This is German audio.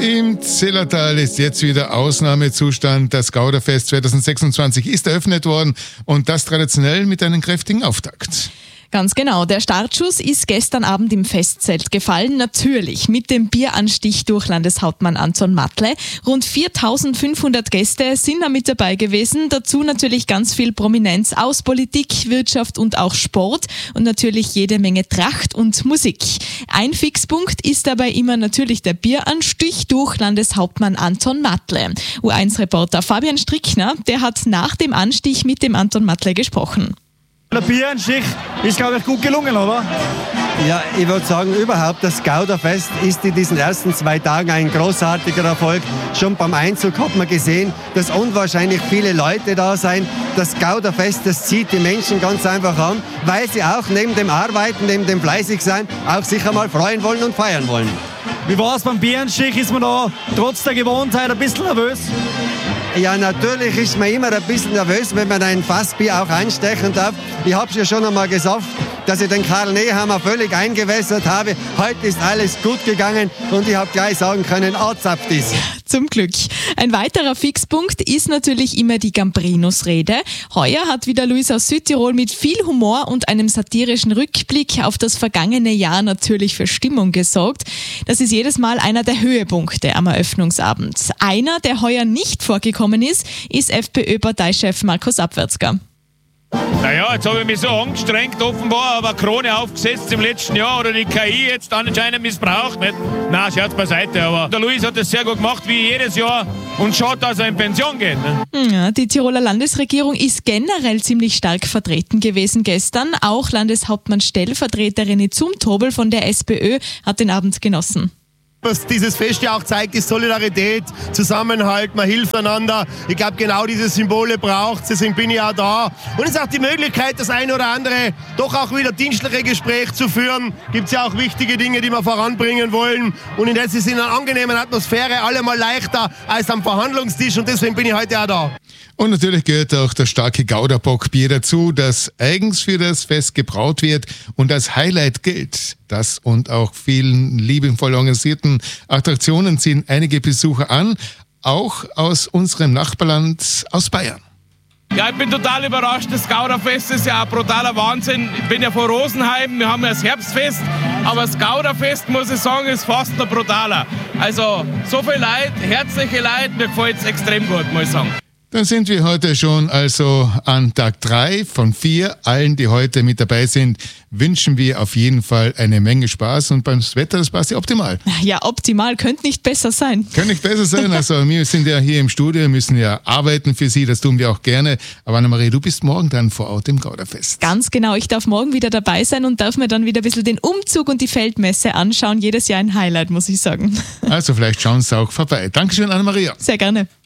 Im Zillertal ist jetzt wieder Ausnahmezustand. Das Gauderfest 2026 ist eröffnet worden und das traditionell mit einem kräftigen Auftakt. Ganz genau. Der Startschuss ist gestern Abend im Festzelt gefallen. Natürlich mit dem Bieranstich durch Landeshauptmann Anton Matle. Rund 4.500 Gäste sind da mit dabei gewesen. Dazu natürlich ganz viel Prominenz aus Politik, Wirtschaft und auch Sport. Und natürlich jede Menge Tracht und Musik. Ein Fixpunkt ist dabei immer natürlich der Bieranstich durch Landeshauptmann Anton Matle. U1-Reporter Fabian Strickner, der hat nach dem Anstich mit dem Anton Matle gesprochen. Der Bieranstich ist, glaube ich, gut gelungen, oder? Ja, ich würde sagen, überhaupt das Gauderfest ist in diesen ersten 2 Tagen ein großartiger Erfolg. Schon beim Einzug hat man gesehen, dass unwahrscheinlich viele Leute da sind. Das Gauderfest, das zieht die Menschen ganz einfach an, weil sie auch neben dem Arbeiten, neben dem Fleißigsein auch sich einmal freuen wollen und feiern wollen. Wie war es beim Bieranstich? Ist man da trotz der Gewohntheit ein bisschen nervös? Ja, natürlich ist man immer ein bisschen nervös, wenn man ein Fassbier auch einstechen darf. Ich habe es ja schon einmal gesagt, dass ich den Karl Nehammer völlig eingewässert habe. Heute ist alles gut gegangen und ich habe gleich sagen können, zapft ist. Zum Glück. Ein weiterer Fixpunkt ist natürlich immer die Gambrinus-Rede. Heuer hat wieder Luis aus Südtirol mit viel Humor und einem satirischen Rückblick auf das vergangene Jahr natürlich für Stimmung gesorgt. Das ist jedes Mal einer der Höhepunkte am Eröffnungsabend. Einer, der heuer nicht vorgekommen ist FPÖ-Parteichef Markus Abwärtsger. Naja, jetzt habe ich mich so angestrengt, offenbar, aber Krone aufgesetzt im letzten Jahr oder die KI jetzt anscheinend missbraucht. Nicht? Nein, Scherz beiseite, aber der Luis hat das sehr gut gemacht, wie jedes Jahr und schaut, dass er in Pension geht. Ne? Ja, die Tiroler Landesregierung ist generell ziemlich stark vertreten gewesen gestern. Auch Landeshauptmann Stellvertreterin Zumtobel von der SPÖ hat den Abend genossen. Was dieses Fest ja auch zeigt, ist Solidarität, Zusammenhalt, man hilft einander. Ich glaube, genau diese Symbole braucht es, deswegen bin ich auch da. Und es ist auch die Möglichkeit, das eine oder andere doch auch wieder dienstliche Gespräch zu führen. Gibt es ja auch wichtige Dinge, die wir voranbringen wollen. Und in das ist in einer angenehmen Atmosphäre allemal leichter als am Verhandlungstisch und deswegen bin ich heute auch da. Und natürlich gehört auch das starke Gauderbockbier dazu, das eigens für das Fest gebraut wird und als Highlight gilt. Das und auch vielen liebevoll organisierten Attraktionen ziehen einige Besucher an, auch aus unserem Nachbarland, aus Bayern. Ja, ich bin total überrascht. Das Gauderfest ist ja ein brutaler Wahnsinn. Ich bin ja von Rosenheim, wir haben ja das Herbstfest, aber das Gauderfest, muss ich sagen, ist fast noch brutaler. Also so viel Leid, herzliche Leid, mir gefällt es extrem gut, muss ich sagen. Dann sind wir heute schon also an Tag 3 von 4. Allen, die heute mit dabei sind, wünschen wir auf jeden Fall eine Menge Spaß und beim Wetter, das passt ja optimal. Ja, optimal, könnte nicht besser sein. Könnte nicht besser sein, also wir sind ja hier im Studio, müssen ja arbeiten für Sie, das tun wir auch gerne. Aber Annemarie, du bist morgen dann vor Ort im Gauderfest. Ganz genau, ich darf morgen wieder dabei sein und darf mir dann wieder ein bisschen den Umzug und die Feldmesse anschauen. Jedes Jahr ein Highlight, muss ich sagen. Also vielleicht schauen Sie auch vorbei. Dankeschön, Annemarie. Sehr gerne.